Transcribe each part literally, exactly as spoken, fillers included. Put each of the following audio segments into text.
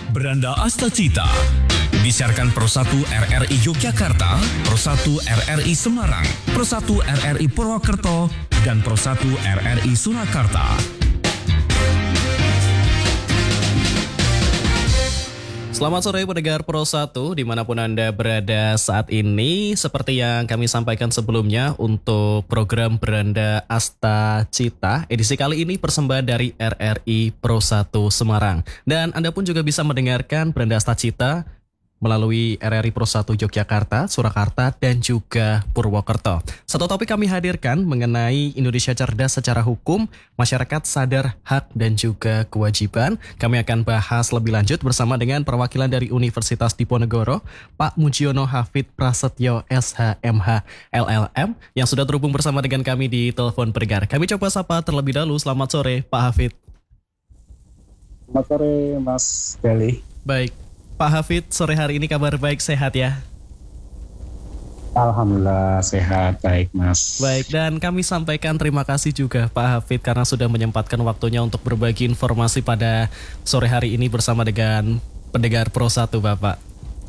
Beranda Astacita disiarkan Pro satu R R I Yogyakarta, Pro satu R R I Semarang, Pro satu R R I Purwokerto, dan Pro satu R R I Surakarta. Selamat sore pendengar Pro satu dimanapun Anda berada saat ini. Seperti yang kami sampaikan sebelumnya untuk program Beranda Astacita, edisi kali ini persembahan dari R R I Pro satu Semarang. Dan Anda pun juga bisa mendengarkan Beranda Astacita melalui R R I Pro satu Yogyakarta, Surakarta, dan juga Purwokerto. Satu topik kami hadirkan mengenai Indonesia cerdas secara hukum, masyarakat sadar hak dan juga kewajiban. Kami akan bahas lebih lanjut bersama dengan perwakilan dari Universitas Diponegoro, Pak Mujiono Hafid Prasetyo S H M H L L M, yang sudah terhubung bersama dengan kami di telepon pendengar. Kami coba sapa terlebih dahulu. Selamat sore, Pak Hafid. Selamat sore, Mas Gali. Baik. Pak Hafid, sore hari ini kabar baik, sehat ya? Alhamdulillah sehat, baik Mas. Baik, dan kami sampaikan terima kasih juga Pak Hafid karena sudah menyempatkan waktunya untuk berbagi informasi pada sore hari ini bersama dengan pendengar Pro satu, Bapak.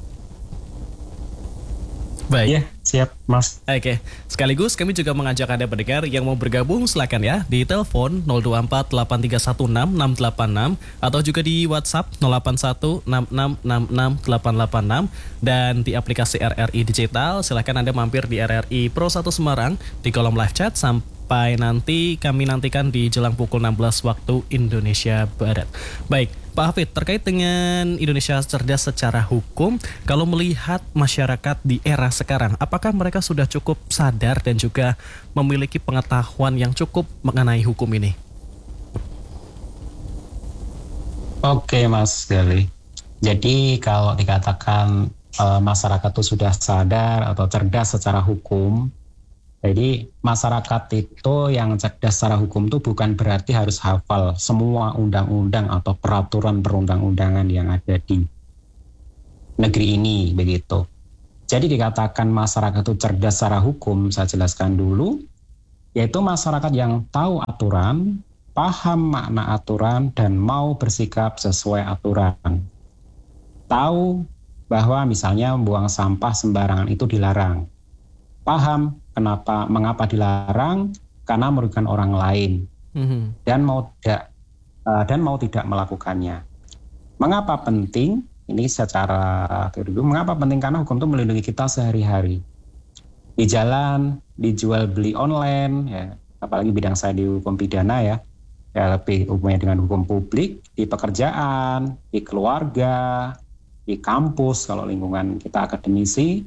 Baik. Iya, siap Mas. Oke, sekaligus kami juga mengajak Anda pendengar yang mau bergabung silakan ya di telepon nol dua empat delapan tiga satu enam enam delapan enam atau juga di WhatsApp nol delapan satu enam enam enam enam delapan delapan enam dan di aplikasi R R I Digital silakan Anda mampir di R R I Pro satu Semarang di kolom live chat sampai nanti kami nantikan di jelang pukul enam belas waktu Indonesia Barat. Baik, Pak Hafid, terkait dengan Indonesia cerdas secara hukum, kalau melihat masyarakat di era sekarang, apakah mereka sudah cukup sadar dan juga memiliki pengetahuan yang cukup mengenai hukum ini? Oke Mas Gali. Jadi kalau dikatakan e, masyarakat itu sudah sadar atau cerdas secara hukum, jadi masyarakat itu yang cerdas secara hukum itu bukan berarti harus hafal semua undang-undang atau peraturan perundang-undangan yang ada di negeri ini begitu. Jadi dikatakan masyarakat itu cerdas secara hukum, saya jelaskan dulu, yaitu masyarakat yang tahu aturan, paham makna aturan, dan mau bersikap sesuai aturan. Tahu bahwa misalnya membuang sampah sembarangan itu dilarang. Paham kenapa, mengapa dilarang? Karena merugikan orang lain, mm-hmm. dan mau tidak uh, dan mau tidak melakukannya. Mengapa penting? Ini secara teori. Mengapa penting? Karena hukum itu melindungi kita sehari-hari. Di jalan, dijual beli online, ya, apalagi bidang saya di hukum pidana ya, ya lebih hubungannya dengan hukum publik, di pekerjaan, di keluarga, di kampus kalau lingkungan kita akademisi.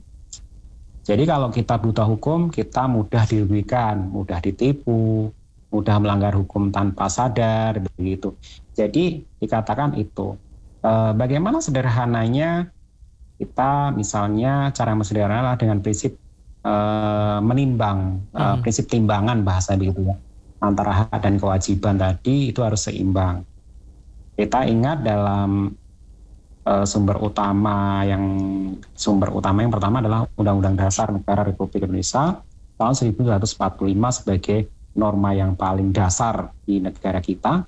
Jadi kalau kita buta hukum, kita mudah dirugikan, mudah ditipu, mudah melanggar hukum tanpa sadar, begitu. Jadi dikatakan itu. E, bagaimana sederhananya kita misalnya cara yang sederhana adalah dengan prinsip e, menimbang, hmm. e, prinsip timbangan bahasa begitu ya. Antara hak dan kewajiban tadi itu harus seimbang. Kita ingat dalam sumber utama yang sumber utama yang pertama adalah Undang-Undang Dasar Negara Republik Indonesia tahun seribu sembilan ratus empat puluh lima sebagai norma yang paling dasar di negara kita,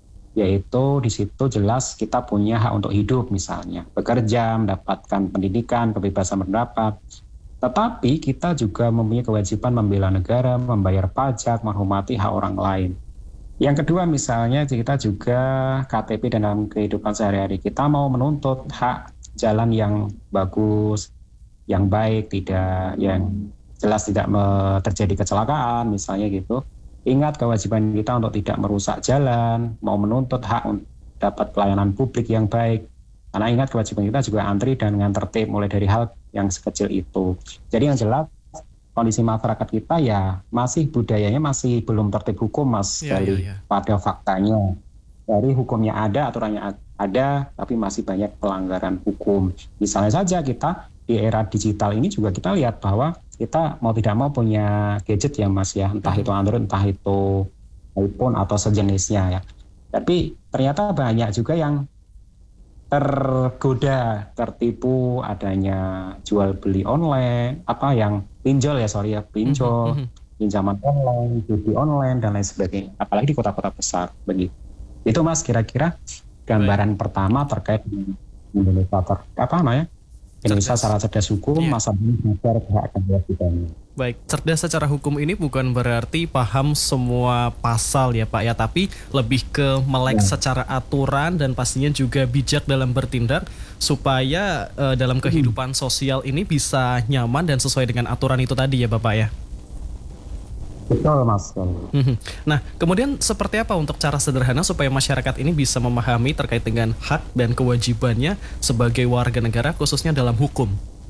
yaitu di situ jelas kita punya hak untuk hidup misalnya, bekerja, mendapatkan pendidikan, kebebasan berpendapat. Tetapi kita juga mempunyai kewajiban membela negara, membayar pajak, menghormati hak orang lain. Yang kedua misalnya kita juga K T P dalam kehidupan sehari-hari, kita mau menuntut hak jalan yang bagus, yang baik, tidak yang jelas tidak terjadi kecelakaan misalnya gitu. Ingat kewajiban kita untuk tidak merusak jalan, mau menuntut hak untuk dapat pelayanan publik yang baik. Karena ingat kewajiban kita juga antri dan dengan tertib mulai dari hal yang sekecil itu. Jadi yang jelas kondisi masyarakat kita ya masih budayanya masih belum tertib hukum Mas ya, dari ya, ya. Pada faktanya dari hukumnya ada, aturannya ada, tapi masih banyak pelanggaran hukum. Misalnya saja kita di era digital ini juga kita lihat bahwa kita mau tidak mau punya gadget ya Mas ya, entah itu Android, entah itu iPhone atau sejenisnya ya. Tapi ternyata banyak juga yang tergoda, tertipu adanya jual beli online, apa yang pinjol ya sorry ya pinjol, mm-hmm. pinjaman online, judi online dan lain sebagainya. Apalagi di kota-kota besar begitu. Itu Mas kira-kira gambaran Baik. pertama terkait dengan Indonesia ter, apa namanya? Indonesia Cerdas. secara cerdas hukum, Iya. masa ini sadar hak dan kewajibannya. Baik, cerdas secara hukum ini bukan berarti paham semua pasal ya Pak ya, tapi lebih ke melek Ya. secara aturan dan pastinya juga bijak dalam bertindak supaya eh, dalam kehidupan sosial ini bisa nyaman dan sesuai dengan aturan itu tadi ya Bapak ya. Betul Mas. Mhm. Nah, kemudian seperti apa untuk cara sederhana supaya masyarakat ini bisa memahami terkait dengan hak dan kewajibannya sebagai warga negara khususnya dalam hukum?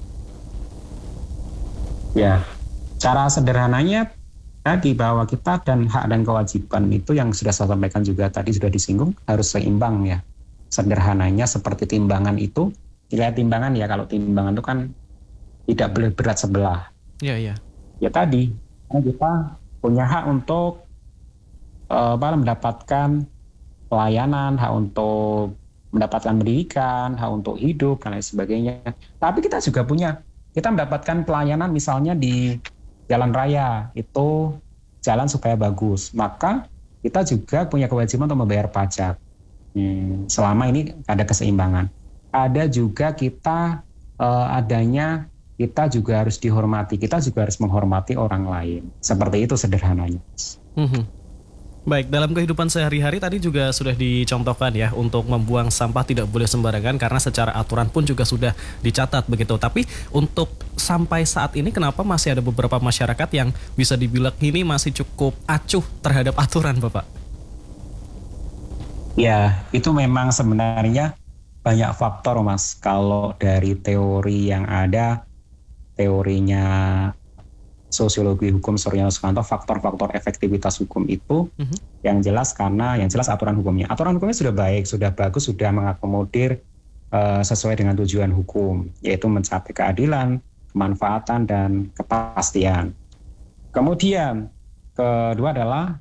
Ya, cara sederhananya tadi bahwa kita dan hak dan kewajiban itu yang sudah saya sampaikan juga tadi sudah disinggung harus seimbang ya. Sederhananya seperti timbangan itu, dilihat timbangan ya, kalau timbangan itu kan tidak boleh berat sebelah. Iya, iya. Ya tadi, karena kita punya hak untuk eh, apa, mendapatkan pelayanan, hak untuk mendapatkan pendidikan, hak untuk hidup dan lain sebagainya. Tapi kita juga punya, kita mendapatkan pelayanan misalnya di jalan raya, itu jalan supaya bagus. Maka kita juga punya kewajiban untuk membayar pajak. Hmm, selama ini ada keseimbangan. Ada juga kita eh, adanya kita juga harus dihormati, kita juga harus menghormati orang lain. Seperti itu sederhananya. Mhm. Baik, dalam kehidupan sehari-hari tadi juga sudah dicontohkan ya untuk membuang sampah tidak boleh sembarangan karena secara aturan pun juga sudah dicatat begitu. Tapi untuk sampai saat ini kenapa masih ada beberapa masyarakat yang bisa dibilang ini masih cukup acuh terhadap aturan, Bapak? Ya, itu memang sebenarnya banyak faktor Mas. Kalau dari teori yang ada, teorinya sosiologi hukum Suryanto Sukanto, faktor-faktor efektivitas hukum itu Mhm. yang jelas karena yang jelas aturan hukumnya. Aturan hukumnya sudah baik, sudah bagus, sudah mengakomodir eh, sesuai dengan tujuan hukum, yaitu mencapai keadilan, kemanfaatan, dan kepastian. Kemudian kedua adalah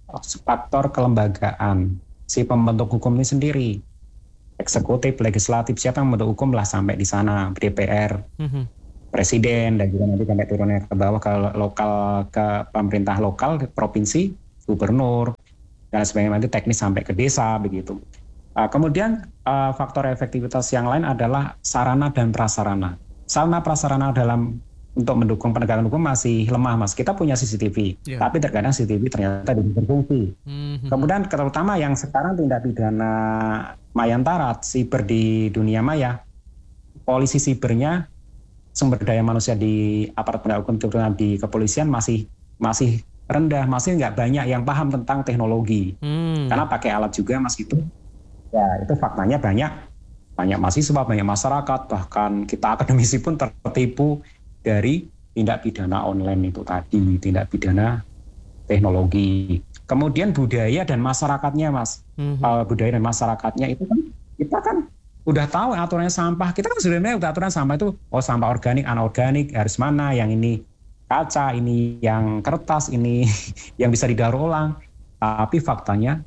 faktor kelembagaan si pembentuk hukum ini sendiri. Eksekutif, legislatif, siapa yang membentuk hukum lah sampai di sana, D P R, Mhm. presiden, dan juga nanti sampai turunnya ke bawah ke lokal, ke pemerintah lokal, ke provinsi, gubernur, dan sebagainya, nanti teknis sampai ke desa begitu. Uh, kemudian uh, faktor efektivitas yang lain adalah sarana dan prasarana. Sarana prasarana dalam untuk mendukung penegakan hukum masih lemah Mas. Kita punya C C T V, Yeah. tapi terkadang C C T V ternyata tidak berfungsi. Mhm. Kemudian terutama yang sekarang tindak pidana mayantara, siber di dunia maya, polisi sibernya, sumber daya manusia di aparat penegak hukum terutama di kepolisian masih masih rendah, masih nggak banyak yang paham tentang teknologi. Hmm. Karena pakai alat juga Mas itu. Ya itu faktanya banyak banyak mahasiswa, banyak masyarakat, bahkan kita akademisi pun tertipu dari tindak pidana online itu tadi, tindak pidana teknologi. Kemudian budaya dan masyarakatnya Mas. Mhm. Uh, budaya dan masyarakatnya itu kan kita kan udah tahu aturannya sampah. Kita kan sebenarnya udah aturan sampah itu, oh sampah organik, anorganik, harus mana, yang ini kaca, ini yang kertas, ini yang bisa didaur ulang. Tapi faktanya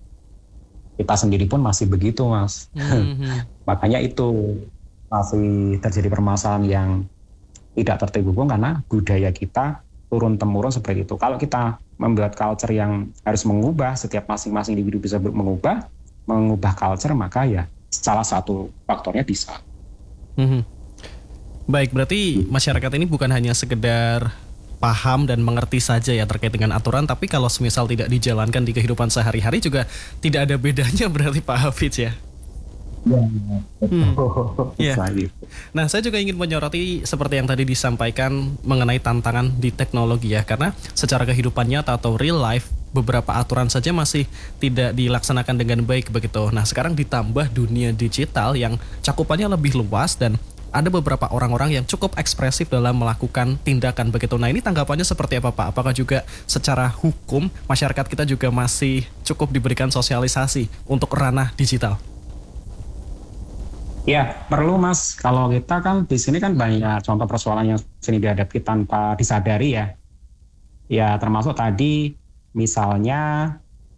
kita sendiri pun masih begitu Mas. Mhm. Makanya itu masih terjadi permasalahan yang tidak tertib hukum karena budaya kita turun-temurun seperti itu. Kalau kita membuat culture yang harus mengubah, setiap masing-masing individu bisa mengubah, mengubah culture, maka ya salah satu faktornya bisa. Mhm. Baik, berarti masyarakat ini bukan hanya sekedar paham dan mengerti saja ya terkait dengan aturan, tapi kalau semisal tidak dijalankan di kehidupan sehari-hari juga tidak ada bedanya berarti Pak Hafiz ya. Ya, Hmm. Bisa Iya. gitu. Nah, saya juga ingin menyoroti seperti yang tadi disampaikan mengenai tantangan di teknologi ya, karena secara kehidupan nyata atau real life beberapa aturan saja masih tidak dilaksanakan dengan baik begitu. Nah, sekarang ditambah dunia digital yang cakupannya lebih luas dan ada beberapa orang-orang yang cukup ekspresif dalam melakukan tindakan begitu. Nah, ini tanggapannya seperti apa Pak? Apakah juga secara hukum masyarakat kita juga masih cukup diberikan sosialisasi untuk ranah digital? Ya, perlu Mas. Kalau kita kan di sini kan banyak contoh persoalan yang sini dihadapi tanpa disadari ya. Ya, termasuk tadi misalnya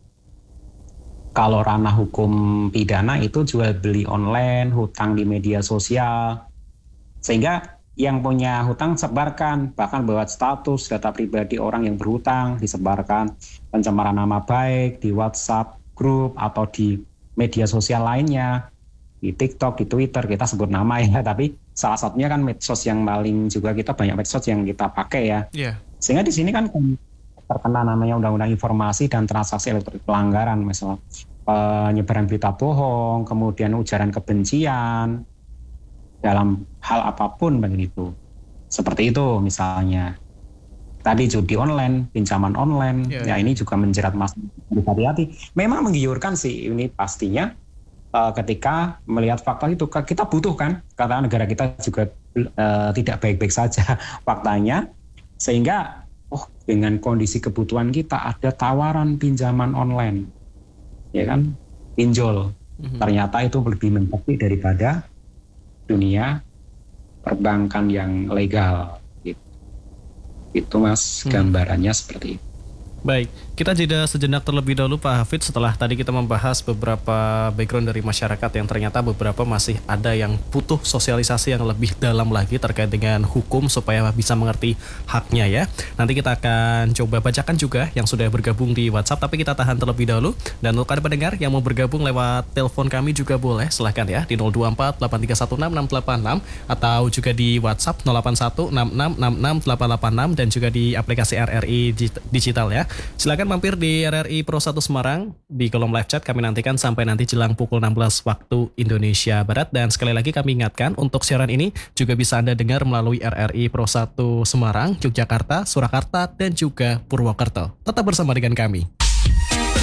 kalau ranah hukum pidana itu jual beli online, hutang di media sosial. Sehingga yang punya hutang sebarkan, bahkan buat status data pribadi orang yang berhutang disebarkan, pencemaran nama baik di WhatsApp grup atau di media sosial lainnya. di TikTok, di Twitter, kita sebut nama ya, tapi salah satunya kan medsos yang paling juga kita banyak medsos yang kita pakai ya. Yeah. Sehingga di sini kan terkena namanya Undang-Undang Informasi dan Transaksi Elektronik Pelanggaran, misalnya penyebaran berita bohong, kemudian ujaran kebencian dalam hal apapun begitu. Seperti itu misalnya. Tadi judi online, pinjaman online, yeah, ya ini juga menjerat mas. Hati-hati. Memang menggiurkan sih ini pastinya uh, ketika melihat fakta itu. Kita butuh kan, karena negara kita juga uh, tidak baik-baik saja faktanya. Sehingga oh dengan kondisi kebutuhan kita ada tawaran pinjaman online. Ya kan, pinjol. Mm-hmm. Ternyata itu lebih mencukupi daripada dunia perbankan yang legal. Itu Mas, gambarannya hmm. seperti itu. Baik, kita jeda sejenak terlebih dahulu Pak Hafidz. Setelah tadi kita membahas beberapa background dari masyarakat yang ternyata beberapa masih ada yang butuh sosialisasi yang lebih dalam lagi terkait dengan hukum supaya bisa mengerti haknya ya. Nanti kita akan coba bacakan juga yang sudah bergabung di WhatsApp, tapi kita tahan terlebih dahulu. Dan untuk Anda pendengar yang mau bergabung lewat telepon kami juga boleh, silahkan ya di nol dua empat delapan tiga satu enam enam delapan enam atau juga di WhatsApp nol delapan satu enam enam enam enam delapan delapan enam dan juga di aplikasi R R I Digital ya. Silakan mampir di R R I Pro satu Semarang di kolom live chat, kami nantikan sampai nanti jelang pukul enam belas waktu Indonesia Barat. Dan sekali lagi kami ingatkan untuk siaran ini juga bisa Anda dengar melalui R R I Pro satu Semarang, Yogyakarta, Surakarta dan juga Purwokerto. Tetap bersama dengan kami.